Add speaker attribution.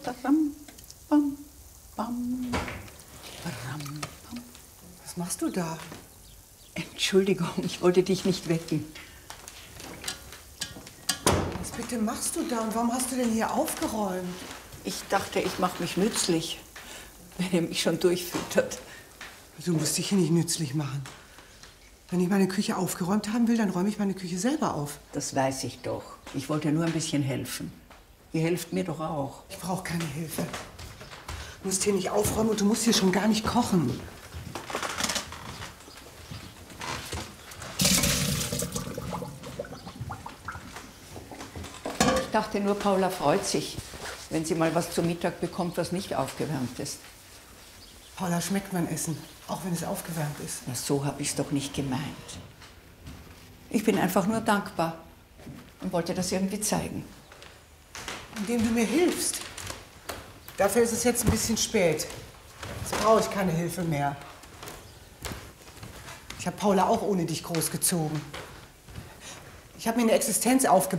Speaker 1: Ram, bam, bam, ram, bam.
Speaker 2: Was machst du da?
Speaker 1: Entschuldigung, ich wollte dich nicht wecken.
Speaker 2: Was bitte machst du da und warum hast du denn hier aufgeräumt?
Speaker 1: Ich dachte, ich mache mich nützlich, wenn ihr mich schon durchfüttert.
Speaker 2: Du musst dich hier nicht nützlich machen. Wenn ich meine Küche aufgeräumt haben will, dann räume ich meine Küche selber auf.
Speaker 1: Das weiß ich doch. Ich wollte nur ein bisschen helfen. Ihr helft mir doch auch.
Speaker 2: Ich brauche keine Hilfe. Du musst hier nicht aufräumen und du musst hier schon gar nicht kochen.
Speaker 1: Ich dachte nur, Paula freut sich, wenn sie mal was zu Mittag bekommt, was nicht aufgewärmt ist.
Speaker 2: Paula schmeckt mein Essen, auch wenn es aufgewärmt ist.
Speaker 1: Na, so habe ich es doch nicht gemeint. Ich bin einfach nur dankbar und wollte das irgendwie zeigen.
Speaker 2: Indem du mir hilfst. Dafür ist es jetzt ein bisschen spät. Jetzt brauche ich keine Hilfe mehr. Ich habe Paula auch ohne dich großgezogen. Ich habe mir eine Existenz aufgebaut.